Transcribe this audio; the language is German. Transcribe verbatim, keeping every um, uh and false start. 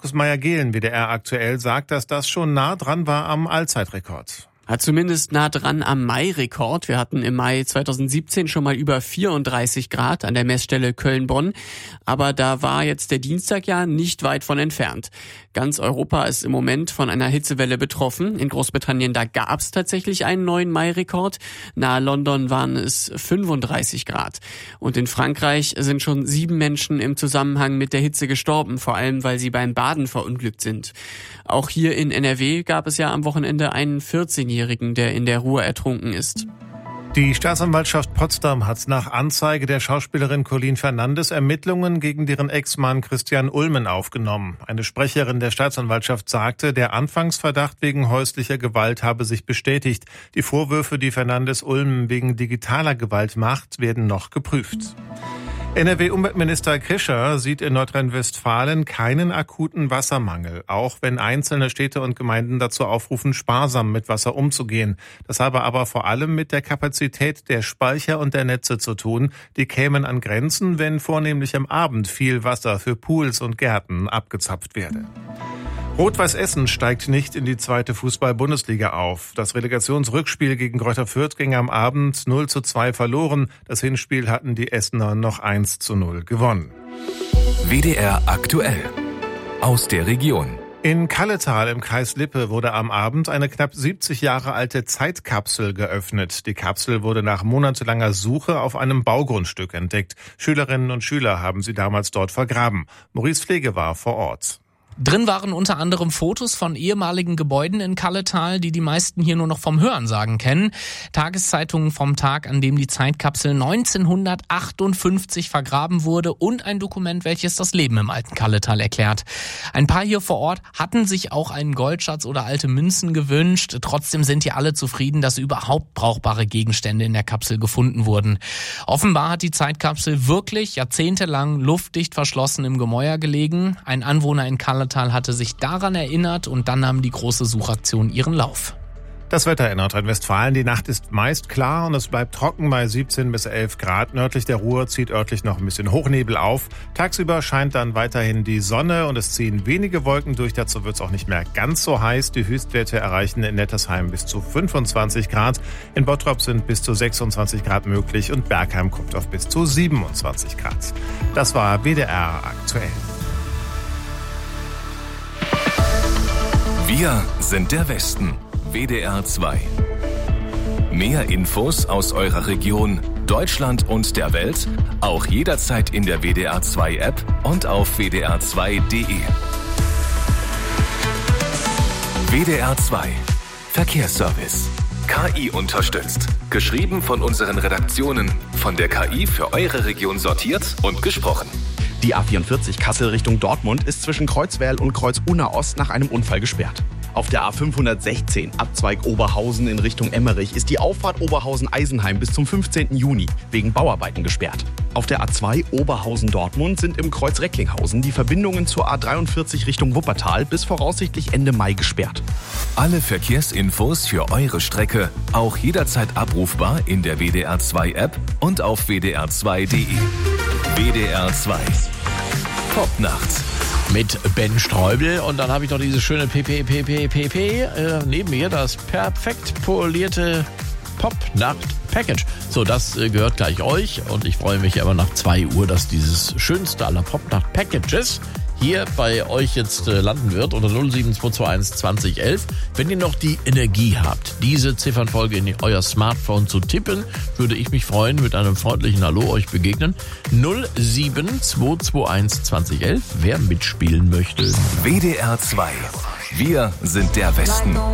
Markus Meyer-Gehlen, W D R aktuell, sagt, dass das schon nah dran war am Allzeitrekord. Hat zumindest nah dran am Mai-Rekord. Wir hatten im Mai zweitausendsiebzehn schon mal über vierunddreißig Grad an der Messstelle Köln-Bonn. Aber da war jetzt der Dienstag ja nicht weit von entfernt. Ganz Europa ist im Moment von einer Hitzewelle betroffen. In Großbritannien, da gab es tatsächlich einen neuen Mai-Rekord. Nahe London waren es fünfunddreißig Grad. Und in Frankreich sind schon sieben Menschen im Zusammenhang mit der Hitze gestorben, vor allem weil sie beim Baden verunglückt sind. Auch hier in N R W gab es ja am Wochenende einen vierzehnjährigen, der in der Ruhr ertrunken ist. Die Staatsanwaltschaft Potsdam hat nach Anzeige der Schauspielerin Colleen Fernandes Ermittlungen gegen deren Ex-Mann Christian Ulmen aufgenommen. Eine Sprecherin der Staatsanwaltschaft sagte, der Anfangsverdacht wegen häuslicher Gewalt habe sich bestätigt. Die Vorwürfe, die Fernandes Ulmen wegen digitaler Gewalt macht, werden noch geprüft. N R W-Umweltminister Krischer sieht in Nordrhein-Westfalen keinen akuten Wassermangel, auch wenn einzelne Städte und Gemeinden dazu aufrufen, sparsam mit Wasser umzugehen. Das habe aber vor allem mit der Kapazität der Speicher und der Netze zu tun. Die kämen an Grenzen, wenn vornehmlich am Abend viel Wasser für Pools und Gärten abgezapft werde. Rot-Weiß Essen steigt nicht in die zweite Fußball-Bundesliga auf. Das Relegationsrückspiel gegen Greuther Fürth ging am Abend null zu zwei verloren. Das Hinspiel hatten die Essener noch eins zu null gewonnen. W D R aktuell aus der Region. In Kalletal im Kreis Lippe wurde am Abend eine knapp siebzig Jahre alte Zeitkapsel geöffnet. Die Kapsel wurde nach monatelanger Suche auf einem Baugrundstück entdeckt. Schülerinnen und Schüler haben sie damals dort vergraben. Maurice Pflege war vor Ort. Drin waren unter anderem Fotos von ehemaligen Gebäuden in Kalletal, die die meisten hier nur noch vom Hörensagen kennen. Tageszeitungen vom Tag, an dem die Zeitkapsel neunzehnhundertachtundfünfzig vergraben wurde und ein Dokument, welches das Leben im alten Kalletal erklärt. Ein paar hier vor Ort hatten sich auch einen Goldschatz oder alte Münzen gewünscht. Trotzdem sind hier alle zufrieden, dass überhaupt brauchbare Gegenstände in der Kapsel gefunden wurden. Offenbar hat die Zeitkapsel wirklich jahrzehntelang luftdicht verschlossen im Gemäuer gelegen. Ein Anwohner in Kalletal hatte sich daran erinnert und dann nahm die große Suchaktion ihren Lauf. Das Wetter in Nordrhein-Westfalen. Die Nacht ist meist klar und es bleibt trocken bei siebzehn bis elf Grad. Nördlich der Ruhr zieht örtlich noch ein bisschen Hochnebel auf. Tagsüber scheint dann weiterhin die Sonne und es ziehen wenige Wolken durch. Dazu wird es auch nicht mehr ganz so heiß. Die Höchstwerte erreichen in Nettersheim bis zu fünfundzwanzig Grad. In Bottrop sind bis zu sechsundzwanzig Grad möglich und Bergheim kommt auf bis zu siebenundzwanzig Grad. Das war W D R aktuell. Wir sind der Westen. W D R zwei. Mehr Infos aus eurer Region, Deutschland und der Welt, auch jederzeit in der W D R zwei App und auf w d r zwei punkt d e. W D R zwei. Verkehrsservice. K I unterstützt. Geschrieben von unseren Redaktionen. Von der K I für eure Region sortiert und gesprochen. Die A vierundvierzig Kassel Richtung Dortmund ist zwischen Kreuzwerl und Kreuz-Unna Ost nach einem Unfall gesperrt. Auf der A fünfhundertsechzehn Abzweig Oberhausen in Richtung Emmerich ist die Auffahrt Oberhausen-Eisenheim bis zum fünfzehnten Juni wegen Bauarbeiten gesperrt. Auf der A zwei Oberhausen-Dortmund sind im Kreuz Recklinghausen die Verbindungen zur A dreiundvierzig Richtung Wuppertal bis voraussichtlich Ende Mai gesperrt. Alle Verkehrsinfos für eure Strecke auch jederzeit abrufbar in der W D R zwei App und auf w d r zwei punkt d e. W D R zwei. Popnacht. Mit Ben Streubel und dann habe ich noch dieses schöne P P P P P P äh, neben mir, das perfekt polierte Popnacht-Package. So, das äh, gehört gleich euch und ich freue mich aber nach zwei Uhr, dass dieses schönste aller Popnacht-Packages hier bei euch jetzt äh, landen wird unter null sieben zwei zwei eins zwanzig elf. Wenn ihr noch die Energie habt, diese Ziffernfolge in euer Smartphone zu tippen, würde ich mich freuen, mit einem freundlichen Hallo euch begegnen. null sieben zwei zwei eins zwanzig elf, wer mitspielen möchte. W D R zwei. Wir sind der Westen.